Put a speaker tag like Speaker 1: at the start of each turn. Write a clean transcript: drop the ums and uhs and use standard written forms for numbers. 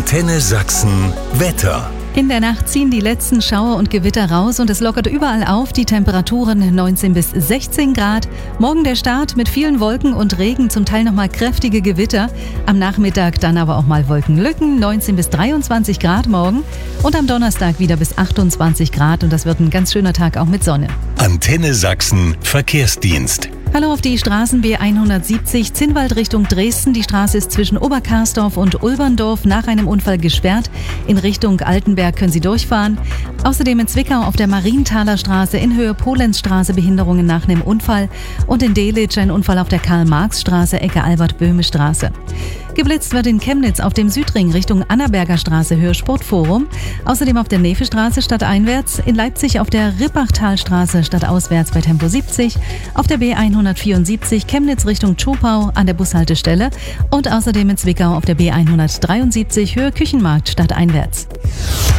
Speaker 1: Antenne Sachsen Wetter.
Speaker 2: In der Nacht ziehen die letzten Schauer und Gewitter raus und es lockert überall auf. Die Temperaturen 19 bis 16 Grad. Morgen der Start mit vielen Wolken und Regen, zum Teil nochmal kräftige Gewitter. Am Nachmittag dann aber auch mal Wolkenlücken, 19 bis 23 Grad morgen. Und am Donnerstag wieder bis 28 Grad und das wird ein ganz schöner Tag auch mit Sonne.
Speaker 1: Antenne Sachsen Verkehrsdienst.
Speaker 2: Hallo auf die Straßen B170 Zinnwald Richtung Dresden. Die Straße ist zwischen Oberkarsdorf und Ulberndorf nach einem Unfall gesperrt. In Richtung Altenberg können Sie durchfahren. Außerdem in Zwickau auf der Marienthaler Straße in Höhe Polenzstraße Behinderungen nach einem Unfall. Und in Delitzsch ein Unfall auf der Karl-Marx-Straße, Ecke Albert-Böhme-Straße. Geblitzt wird in Chemnitz auf dem Südring Richtung Annaberger Straße, Höhe Sportforum. Außerdem auf der Nevestraße stadteinwärts, in Leipzig auf der Rippachtalstraße stadtauswärts bei Tempo 70, auf der B174 Chemnitz Richtung Zschopau an der Bushaltestelle und außerdem in Zwickau auf der B173 Höhe Küchenmarkt stadteinwärts.